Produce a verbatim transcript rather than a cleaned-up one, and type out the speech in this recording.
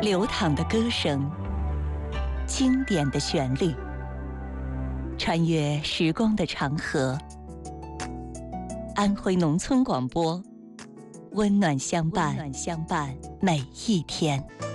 流淌的歌声，经典的旋律，穿越时光的长河。安徽农村广播，温暖相伴，温暖相伴每一天。